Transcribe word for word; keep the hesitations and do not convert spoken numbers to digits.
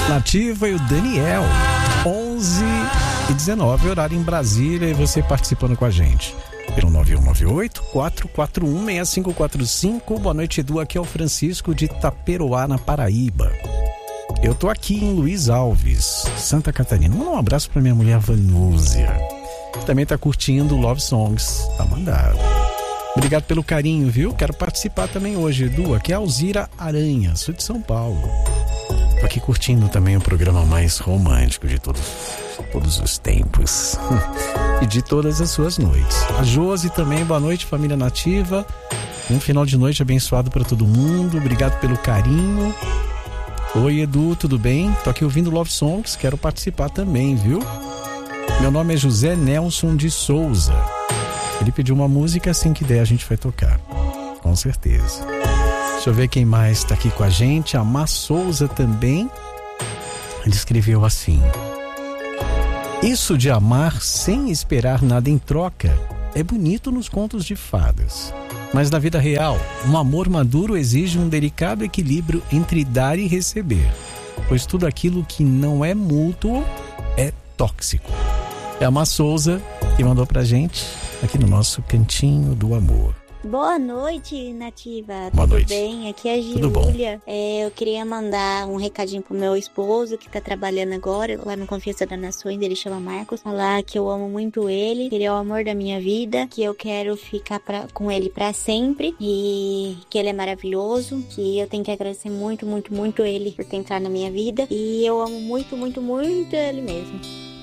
Nativa e o Daniel. onze e dezenove, horário em Brasília, e você participando com a gente pelo nove um nove oito, quatro quatro um, seis cinco quatro cinco. Boa noite, Edu. Aqui é o Francisco de Taperoá, na Paraíba. Eu tô aqui em Luiz Alves, Santa Catarina. Manda um abraço pra minha mulher Vanúzia, que também tá curtindo Love Songs. Tá mandado. Obrigado pelo carinho, viu? Quero participar também hoje, Edu. Aqui é a Alzira Aranha, sou de São Paulo. Tô aqui curtindo também o programa mais romântico de todos, todos os tempos e de todas as suas noites. A Josi também, boa noite, família Nativa. Um final de noite abençoado para todo mundo. Obrigado pelo carinho. Oi, Edu, tudo bem? Tô aqui ouvindo Love Songs, quero participar também, viu? Meu nome é José Nelson de Souza. Ele pediu uma música, assim que der a gente vai tocar, com certeza. Deixa eu ver quem mais tá aqui com a gente. A Má Souza também. Ele escreveu assim: isso de amar sem esperar nada em troca é bonito nos contos de fadas. Mas na vida real, um amor maduro exige um delicado equilíbrio entre dar e receber, pois tudo aquilo que não é mútuo é tóxico. É a Má Souza que mandou pra gente aqui no nosso Cantinho do Amor. Boa noite, Nativa. Boa Tudo noite. bem? Aqui é a Tudo bom. Júlia. É, eu queria mandar um recadinho pro meu esposo, que tá trabalhando agora lá no Confiança das Nações. Ele chama Marcos. Falar que eu amo muito ele, que ele é o amor da minha vida, que eu quero ficar pra, com ele pra sempre e que ele é maravilhoso, que eu tenho que agradecer muito, muito, muito ele por ter entrado na minha vida. E eu amo muito, muito, muito ele mesmo.